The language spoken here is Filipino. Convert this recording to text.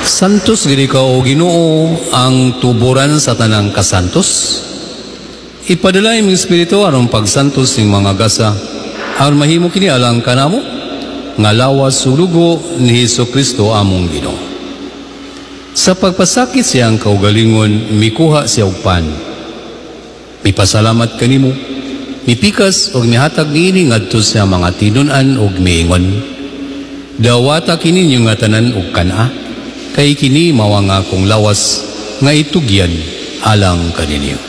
Santos gid ka o Ginoo ang tuburan sa tanang kasantos. Ipadala imong espiritu aron pagsantos ning mga gasa aron mahimo kini alang kanamo nga lawas sulugo ni Hesukristo among Ginoo. Sa pagpasakit siyang kaugalingon mikuha siya og pan. Mipasalamat kanimo, mipikas og mihatag niini ngadto sa mga tinun-an og miingon. Dawata kini nga tanan og kana. Kay kini mawanga kong lawas nga itugyan alang kaninyo.